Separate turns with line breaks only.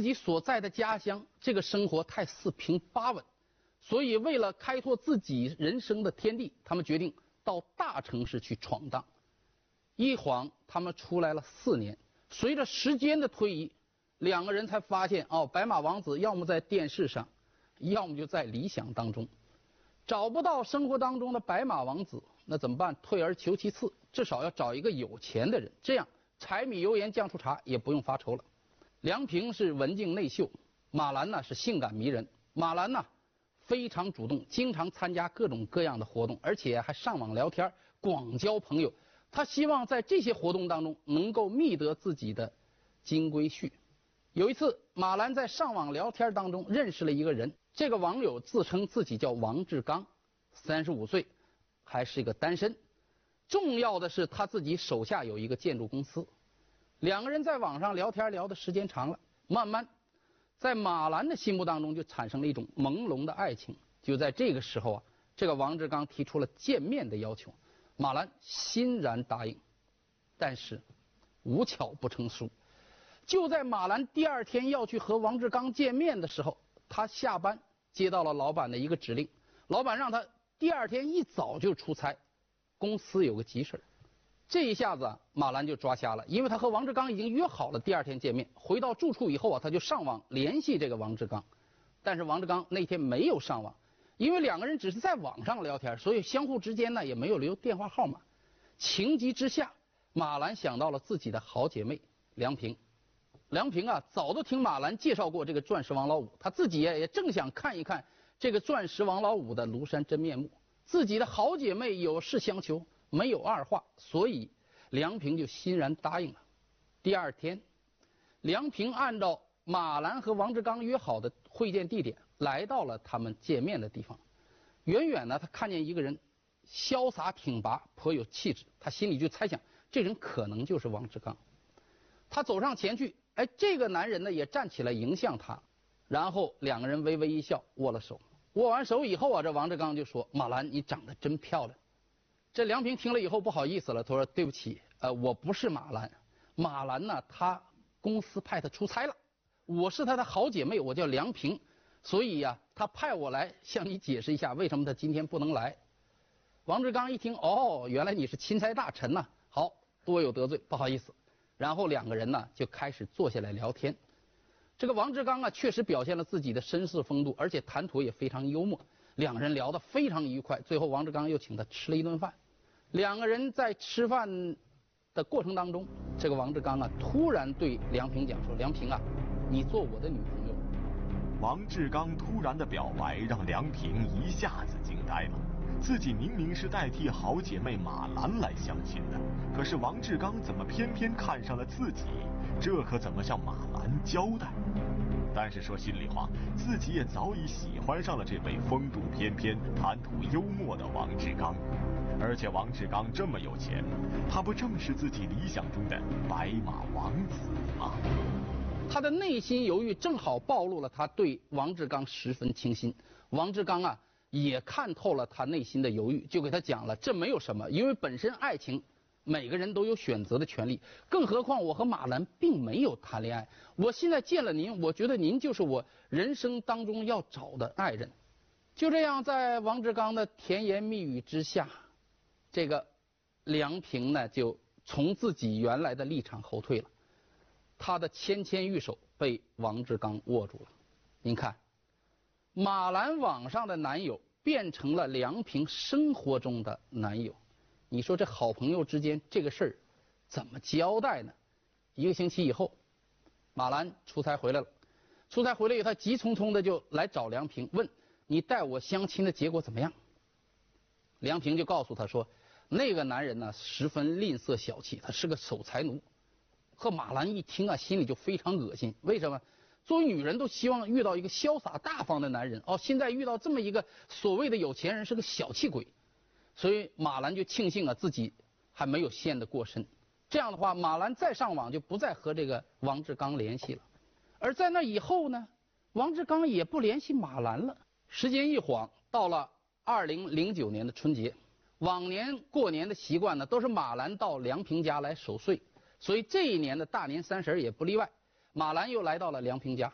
己所在的家乡这个生活太四平八稳，所以为了开拓自己人生的天地，他们决定到大城市去闯荡。一晃他们出来了4年，随着时间的推移，两个人才发现白马王子要么在电视上，要么就在理想当中，找不到生活当中的白马王子，那怎么办？退而求其次，至少要找一个有钱的人，这样柴米油盐酱醋茶也不用发愁了。梁平是文静内秀，马兰呢是性感迷人。马兰呢非常主动，经常参加各种各样的活动，而且还上网聊天，广交朋友。他希望在这些活动当中能够觅得自己的金龟婿。有一次，马兰在上网聊天当中认识了一个人，这个网友自称自己叫王志刚，35岁，还是一个单身。重要的是他自己手下有一个建筑公司。两个人在网上聊天聊的时间长了，慢慢在马兰的心目当中就产生了一种朦胧的爱情。就在这个时候这个王志刚提出了见面的要求，马兰欣然答应。但是无巧不成书，就在马兰第2天要去和王志刚见面的时候，他下班接到了老板的一个指令，老板让他第2天一早就出差，公司有个急事。这一下子马兰就抓瞎了，因为他和王志刚已经约好了第2天见面。回到住处以后他就上网联系这个王志刚，但是王志刚那天没有上网，因为两个人只是在网上聊天，所以相互之间呢也没有留电话号码。情急之下，马兰想到了自己的好姐妹梁平。梁平早都听马兰介绍过这个钻石王老五，他自己也正想看一看这个钻石王老五的庐山真面目。自己的好姐妹有事相求，没有二话，所以梁平就欣然答应了。第2天，梁平按照马兰和王志刚约好的会见地点来到了他们见面的地方。远远呢，他看见一个人潇洒挺拔，颇有气质，他心里就猜想这人可能就是王志刚。他走上前去，这个男人呢也站起来迎向他，然后两个人微微一笑，握了手。握完手以后这王志刚就说：“马兰，你长得真漂亮。”这梁平听了以后不好意思了，他说：“对不起，我不是马兰，马兰呢，他公司派他出差了，我是他的好姐妹，我叫梁平，所以他派我来向你解释一下为什么他今天不能来。”王志刚一听，原来你是钦差大臣呐，好，多有得罪，不好意思。然后两个人呢就开始坐下来聊天。这个王志刚确实表现了自己的绅士风度，而且谈吐也非常幽默，两个人聊得非常愉快。最后王志刚又请他吃了一顿饭。两个人在吃饭的过程当中，这个王志刚突然对梁平讲说：“梁平你做我的女朋友。”
王志刚突然的表白让梁平一下子惊呆了。自己明明是代替好姐妹马兰来相亲的，可是王志刚怎么偏偏看上了自己？这可怎么向马兰交代？但是说心里话，自己也早已喜欢上了这位风度翩翩、谈吐幽默的王志刚。而且王志刚这么有钱，他不正是自己理想中的白马王子吗？
他的内心犹豫正好暴露了他对王志刚十分倾心。王志刚也看透了他内心的犹豫，就给他讲了，这没有什么，因为本身爱情每个人都有选择的权利，更何况我和马兰并没有谈恋爱，我现在见了您，我觉得您就是我人生当中要找的爱人。就这样，在王志刚的甜言蜜语之下，这个梁平呢就从自己原来的立场后退了，他的纤纤玉手被王志刚握住了。您看，马兰网上的男友变成了梁平生活中的男友，你说这好朋友之间这个事儿怎么交代呢？1个星期以后，马兰出差回来了。出差回来以后，他急匆匆的就来找梁平，问你带我相亲的结果怎么样？梁平就告诉他说，那个男人呢十分吝啬小气，他是个守财奴。和马兰一听心里就非常恶心。为什么？作为女人都希望遇到一个潇洒大方的男人，现在遇到这么一个所谓的有钱人是个小气鬼。所以马兰就庆幸自己还没有陷得过深。这样的话，马兰再上网就不再和这个王志刚联系了。而在那以后呢，王志刚也不联系马兰了。时间一晃，到了2009年的春节，往年过年的习惯呢，都是马兰到梁平家来守岁，所以这一年的大年30也不例外。马兰又来到了梁平家。